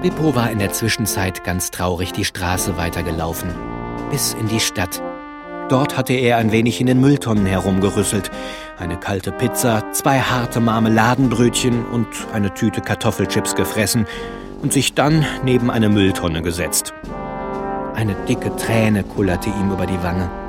Bippo war in der Zwischenzeit ganz traurig die Straße weitergelaufen, bis in die Stadt. Dort hatte er ein wenig in den Mülltonnen herumgerüsselt, eine kalte Pizza, 2 harte Marmeladenbrötchen und eine Tüte Kartoffelchips gefressen und sich dann neben eine Mülltonne gesetzt. Eine dicke Träne kullerte ihm über die Wange.